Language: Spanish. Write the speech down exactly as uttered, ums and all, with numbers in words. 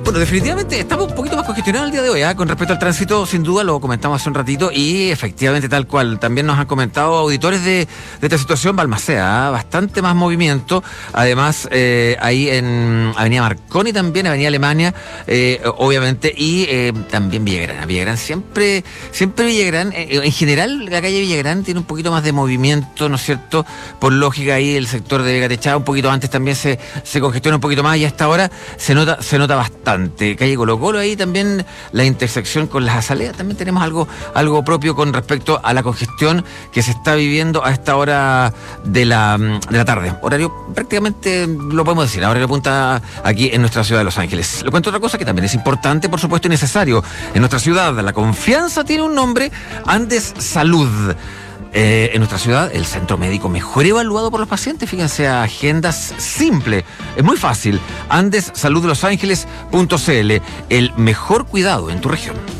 Bueno, definitivamente estamos un poquito más congestionados el día de hoy, ¿eh? Con respecto al tránsito, sin duda, lo comentamos hace un ratito y efectivamente tal cual. También nos han comentado auditores de, de esta situación, Balmaceda, ¿eh? Bastante más movimiento. Además, eh, ahí en Avenida Marconi también, Avenida Alemania, eh, obviamente, y eh, también Villagrán. Villagrán siempre, siempre Villagrán, eh, en general la calle Villagrán tiene un poquito más de movimiento, ¿no es cierto? Por lógica ahí el sector de Vega Techada un poquito antes también se, se congestiona un poquito más y a esta hora se nota, se nota bastante. Calle Colo Colo, ahí también la intersección con las azaleas, también tenemos algo, algo propio con respecto a la congestión que se está viviendo a esta hora de la, de la tarde. Horario prácticamente, lo podemos decir, horario punta aquí en nuestra ciudad de Los Ángeles. Le cuento otra cosa que también es importante, por supuesto, y necesario. En nuestra ciudad, la confianza tiene un nombre, Andes Salud. Eh, en nuestra ciudad, el centro médico mejor evaluado por los pacientes. Fíjense, agendas simple, es muy fácil. Andes Salud Los Ángeles punto c l, el mejor cuidado en tu región.